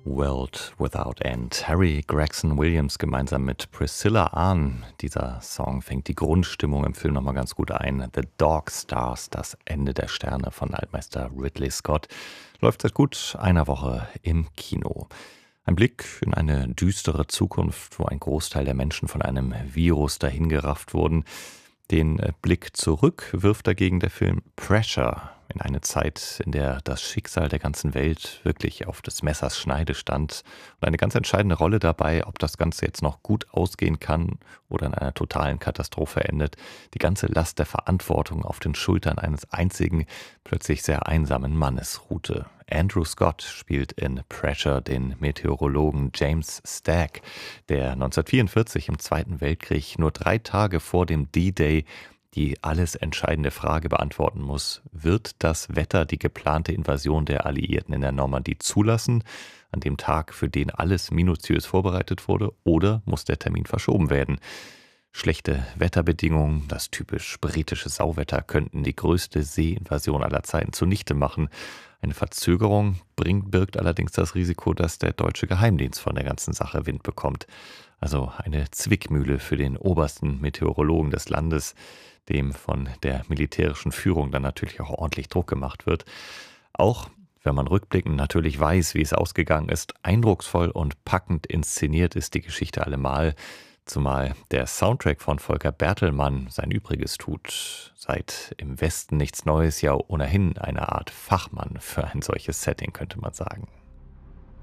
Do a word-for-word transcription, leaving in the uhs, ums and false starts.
World Without End. Harry Gregson Williams gemeinsam mit Priscilla Ahn. Dieser Song fängt die Grundstimmung im Film nochmal ganz gut ein. The Dog Stars, das Ende der Sterne von Altmeister Ridley Scott, läuft seit gut einer Woche im Kino. Ein Blick in eine düstere Zukunft, wo ein Großteil der Menschen von einem Virus dahingerafft wurden. Den Blick zurück wirft dagegen der Film Pressure in eine Zeit, in der das Schicksal der ganzen Welt wirklich auf des Messers Schneide stand und eine ganz entscheidende Rolle dabei, ob das Ganze jetzt noch gut ausgehen kann oder in einer totalen Katastrophe endet, die ganze Last der Verantwortung auf den Schultern eines einzigen, plötzlich sehr einsamen Mannes ruhte. Andrew Scott spielt in Pressure den Meteorologen James Stagg, der neunzehnhundertvierundvierzig im Zweiten Weltkrieg nur drei Tage vor dem D-Day die alles entscheidende Frage beantworten muss: Wird das Wetter die geplante Invasion der Alliierten in der Normandie zulassen, an dem Tag, für den alles minutiös vorbereitet wurde, oder muss der Termin verschoben werden? Schlechte Wetterbedingungen, das typisch britische Sauwetter, könnten die größte Seeinvasion aller Zeiten zunichte machen. Eine Verzögerung bringt, birgt allerdings das Risiko, dass der deutsche Geheimdienst von der ganzen Sache Wind bekommt. Also eine Zwickmühle für den obersten Meteorologen des Landes, dem von der militärischen Führung dann natürlich auch ordentlich Druck gemacht wird. Auch wenn man rückblickend natürlich weiß, wie es ausgegangen ist, eindrucksvoll und packend inszeniert ist die Geschichte allemal, zumal der Soundtrack von Volker Bertelmann sein Übriges tut. Seit Im Westen nichts Neues ja ohnehin eine Art Fachmann für ein solches Setting, könnte man sagen.